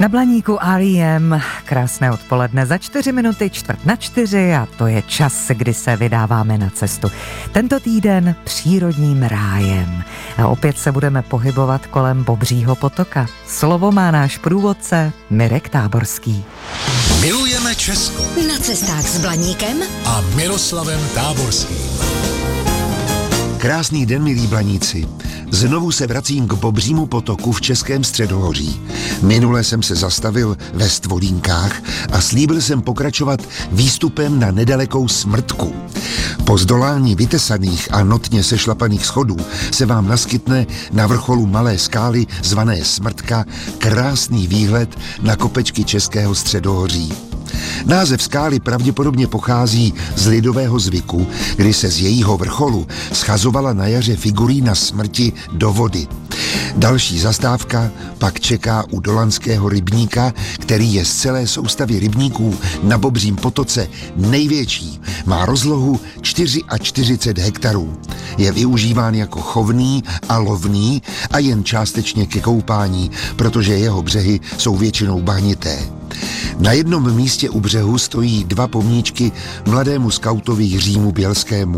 Na Blaníku R.E.M. krásné odpoledne za 4 minuty 3:45 a to je čas, kdy se vydáváme na cestu. Tento týden přírodním rájem. A opět se budeme pohybovat kolem Bobřího potoka. Slovo má náš průvodce Mirek Táborský. Milujeme Česko. Na cestách s Blaníkem A Miroslavem Táborským. Krásný den, milí Blaníci. Znovu se vracím k Bobřímu potoku v Českém středohoří. Minule jsem se zastavil ve Stvolínkách a slíbil jsem pokračovat výstupem na nedalekou Smrtku. Po zdolání vytesaných a notně sešlapaných schodů se vám naskytne na vrcholu malé skály zvané Smrtka krásný výhled na kopečky Českého středohoří. Název skály pravděpodobně pochází z lidového zvyku, kdy se z jejího vrcholu schazovala na jaře figurína smrti do vody. Další zastávka pak čeká u Dolanského rybníka, který je z celé soustavy rybníků na Bobřím potoce největší. Má rozlohu 44 hektarů. Je využíván jako chovný a lovný a jen částečně ke koupání, protože jeho břehy jsou většinou bahnité. Na jednom místě u stojí 2 pomníčky mladému skautovi Jiřímu Bělskému.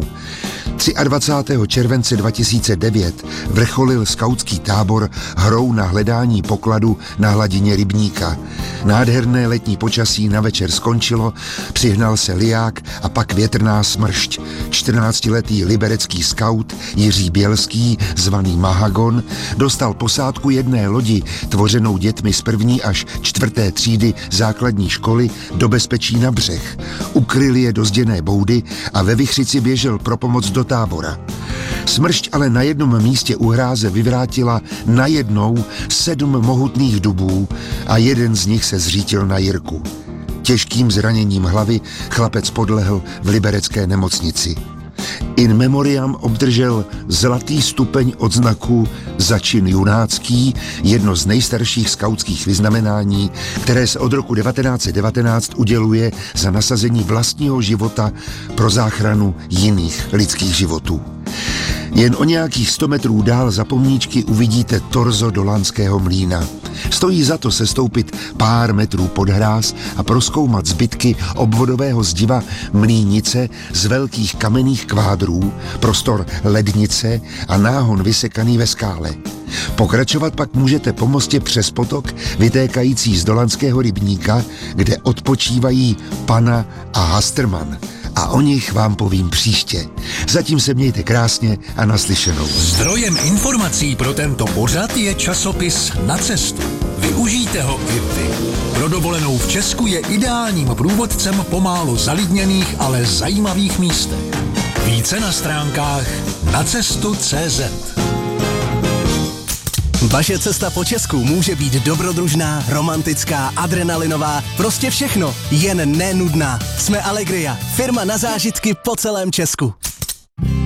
23. července 2009 vrcholil skautský tábor hrou na hledání pokladu na hladině rybníka. Nádherné letní počasí na večer skončilo, přihnal se liják a pak větrná smršť. 14letý liberecký skaut Jiří Bělský, zvaný Mahagon, dostal posádku jedné lodi, tvořenou dětmi z 1. až 4. třídy základní školy, do bezpečí na břeh. Ukryl je do zděné boudy a ve vichřici běžel pro pomoc do tábora. Smršť ale na jednom místě u hráze vyvrátila najednou 7 mohutných dubů a jeden z nich se zřítil na Jirku. Těžkým zraněním hlavy chlapec podlehl v liberecké nemocnici. In memoriam obdržel zlatý stupeň odznaku za čin junácký, jedno z nejstarších skautských vyznamenání, které se od roku 1919 uděluje za nasazení vlastního života pro záchranu jiných lidských životů. Jen o nějakých 100 metrů dál za pomníčky uvidíte torzo Dolanského mlýna. Stojí za to sestoupit pár metrů pod hráz a prozkoumat zbytky obvodového zdiva mlýnice z velkých kamenných kvádrů, prostor lednice a náhon vysekaný ve skále. Pokračovat pak můžete po mostě přes potok vytékající z Dolanského rybníka, kde odpočívají Pana a Hastrman. A o nich vám povím příště. Zatím se mějte krásně a naslyšenou. Zdrojem informací pro tento pořad je časopis Na cestu. Využijte ho i vy. Pro dovolenou v Česku je ideálním průvodcem po málo zalidněných, ale zajímavých místech. Více na stránkách nacestu.cz. Vaše cesta po Česku může být dobrodružná, romantická, adrenalinová, prostě všechno, jen nenudná. Jsme Allegria, firma na zážitky po celém Česku.